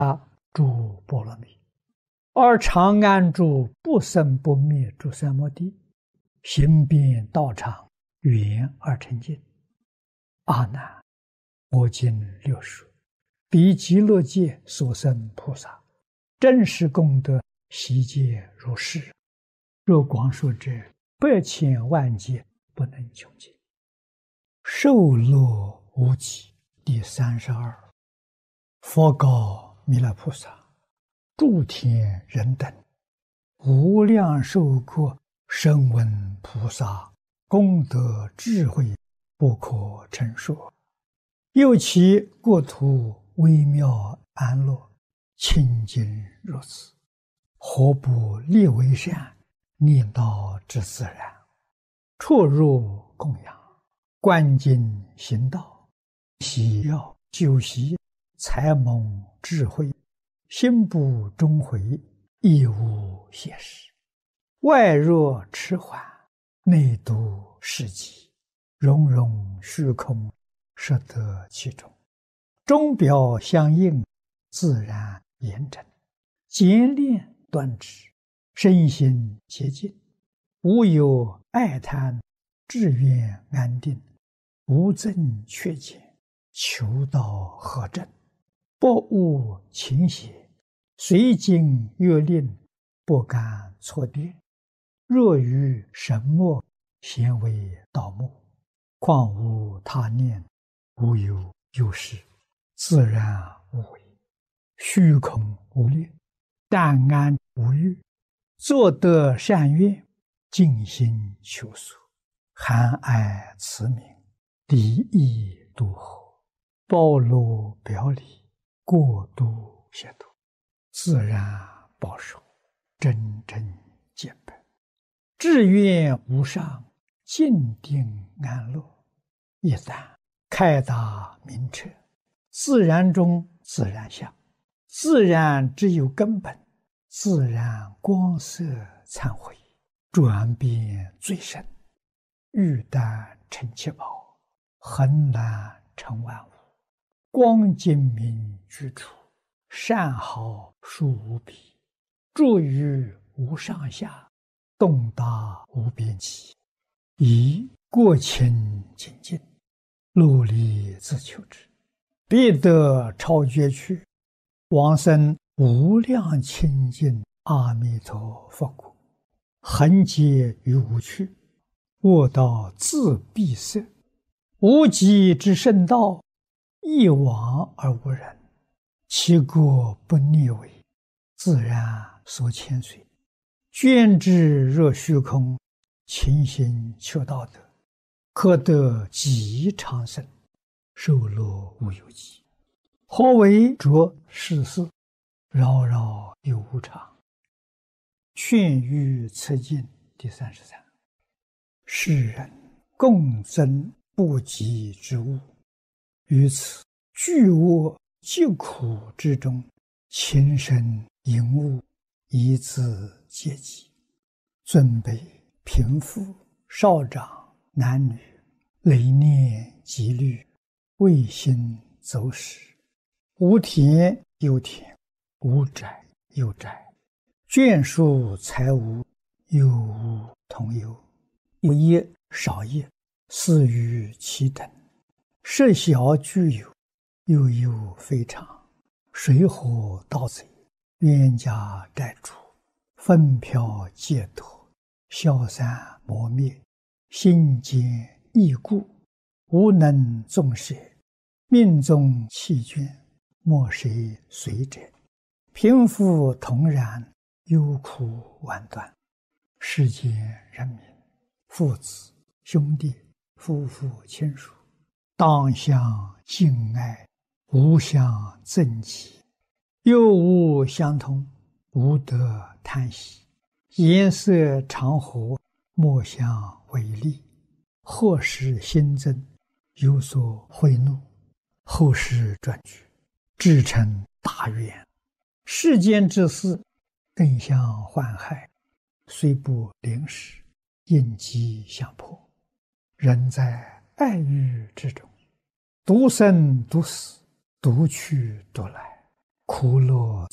诸波罗蜜，而常安住不生不灭诸三摩地，行遍道场，圆而成净。阿难，我今六述，彼极乐界所生菩萨，真实功德悉皆如是。若广说者，百千万劫不能穷尽，受乐无极。第32，佛告弥勒菩萨：诸天人等，无量寿国声闻菩萨功德智慧不可称说，又其国土微妙安乐，清净如此，何不立为善，念道之自然，出入供养，观经行道，喜要修习，才蒙智慧，心不终悔，亦无邪事。外若迟缓，内度世极，融融虚空，摄得其中，钟表相应，自然严整，简练端直，身心洁净，无有爱贪，志愿安定，无增缺减，求道合正，不误情邪，随经阅令，不敢错颠。若于神墨，咸为道目，况无他念，无有有事，自然无为，虚空无劣，淡安无欲，作得善愿，尽心求索，含爱慈悯，离意度合，包罗表里，过度协度，自然保守，真正见本，志愿无上，静定安乐。一旦开达明彻，自然中自然相，自然只有根本，自然光色忏悔，转变最深，欲但成七宝，恒难成万物，光精明居处，善好殊无比，住于无上下，动达无边际，以过清净尽，努力自求之，必得超绝去，往生无量清净阿弥陀佛国，恒劫于无趣，卧道自闭塞，无极之圣道，一往而无人，其国不逆违，自然所牵随，捐之若虚空，勤行求道德，可得极长生，寿乐无有极。何为着世事，扰扰有无常。劝喻此经第33。世人共增不及之物，于此巨恶疾苦之中，情深淫恶，以自阶级，尊卑贫富少长男女，累念积虑，未心走使，无田有田，无宅有宅，眷属财物，有无同有，有业少业，似于其等，设小具有，又有非常，水火盗贼，冤家债主，分飘戒脱，消散磨灭，心坚易故，无能纵舍，命中弃眷，莫谁随者，贫富同然，忧苦万端。世间人民，父子兄弟，夫妇亲属，当相敬爱，无相憎忌，又无相同，无得贪喜，颜色常和，莫相违逆，或使心增，有所悔怒，后世转举，至成大愿。世间之事，更相患害，虽不临时，应机相迫。人在爱欲之中，独生独死，独去独来， 苦乐